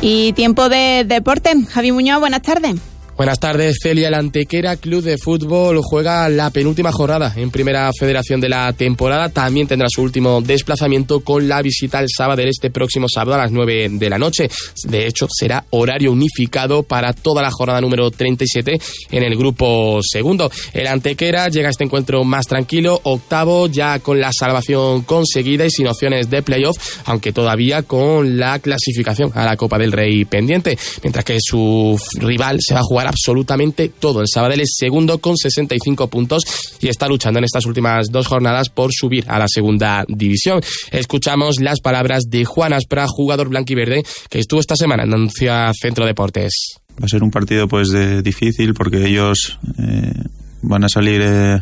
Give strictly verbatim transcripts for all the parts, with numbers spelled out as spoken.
Y tiempo de deporte. Javi Muñoz, buenas tardes. Buenas tardes, Celia. El Antequera Club de Fútbol juega la penúltima jornada en Primera Federación de la temporada. También tendrá su último desplazamiento con la visita al Sabadell este próximo sábado a las nueve de la noche. De hecho, será horario unificado para toda la jornada número treinta y siete en el grupo segundo. El Antequera llega a este encuentro más tranquilo, octavo, ya con la salvación conseguida y sin opciones de playoff, aunque todavía con la clasificación a la Copa del Rey pendiente, mientras que su rival se va a jugar absolutamente todo. El Sabadell es segundo con sesenta y cinco puntos y está luchando en estas últimas dos jornadas por subir a la segunda división. Escuchamos las palabras de Juan Aspra, jugador blanquiverde, que estuvo esta semana en Andalucía Centro Deportes. Va a ser un partido pues de, difícil porque ellos eh, van a salir eh,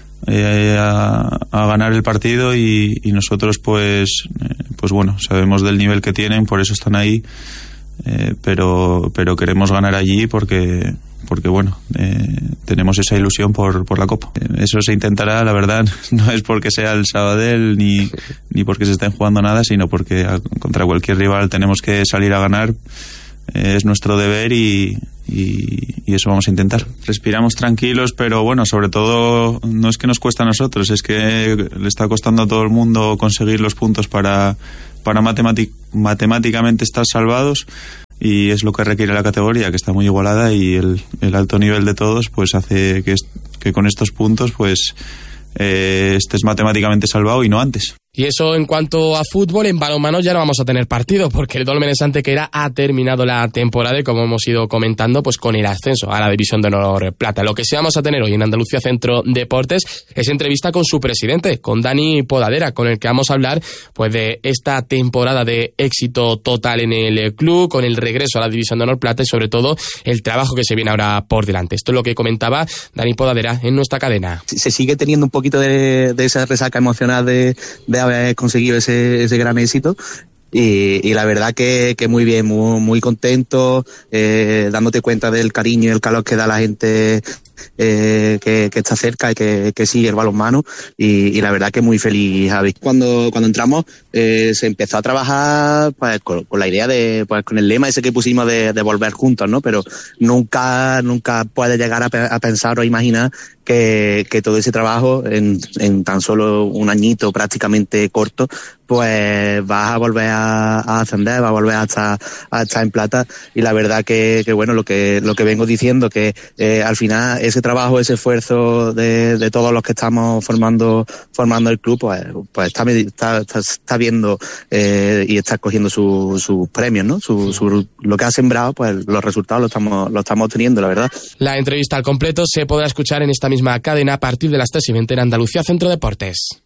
eh, a, a ganar el partido y, y nosotros pues, eh, pues bueno, sabemos del nivel que tienen, por eso están ahí. Eh, pero pero queremos ganar allí porque porque bueno eh, tenemos esa ilusión por, por la Copa. Eso se intentará, la verdad, no es porque sea el Sabadell ni, ni porque se estén jugando nada, sino porque a, contra cualquier rival tenemos que salir a ganar. Eh, es nuestro deber y, y, y eso vamos a intentar. Respiramos tranquilos, pero bueno, sobre todo no es que nos cuesta a nosotros, es que le está costando a todo el mundo conseguir los puntos para para matemátic- matemáticamente estar salvados, y es lo que requiere la categoría, que está muy igualada, y el, el alto nivel de todos pues hace que, que con estos puntos pues eh, estés matemáticamente salvado y no antes. Y eso en cuanto a fútbol. En balonmano ya no vamos a tener partido porque el Dólmenes Antequera ha terminado la temporada y, como hemos ido comentando, pues con el ascenso a la División de Honor Plata. Lo que sí vamos a tener hoy en Andalucía Centro Deportes es entrevista con su presidente, con Dani Podadera, con el que vamos a hablar pues de esta temporada de éxito total en el club, con el regreso a la División de Honor Plata y sobre todo el trabajo que se viene ahora por delante. Esto es lo que comentaba Dani Podadera en nuestra cadena. Se sigue teniendo un poquito de, de esa resaca emocional de, de haber conseguido ese, ese gran éxito. Y, y la verdad que, que muy bien, muy, muy contento, eh, dándote cuenta del cariño y el calor que da la gente eh, que, que está cerca y que, que sigue el balonmano, y, y la verdad que muy feliz, Javi. Cuando, cuando entramos eh, se empezó a trabajar pues, con, con la idea de, pues con el lema ese que pusimos de, de volver juntos, ¿no? Pero nunca, nunca puedes llegar a, a pensar o imaginar que, que todo ese trabajo en, en tan solo un añito prácticamente corto, pues vas a volver a, a ascender, vas a volver a estar, a estar en plata. Y la verdad que, que bueno, lo que, lo que vengo diciendo, que eh, al final ese trabajo, ese esfuerzo de, de todos los que estamos formando, formando el club, pues, pues está, está, está, está viendo eh, y está cogiendo sus su premios, ¿no? Su, su, lo que ha sembrado, pues los resultados los estamos, los estamos obteniendo, la verdad. La entrevista al completo se podrá escuchar en esta misma cadena a partir de las tres y veinte en Andalucía Centro Deportes.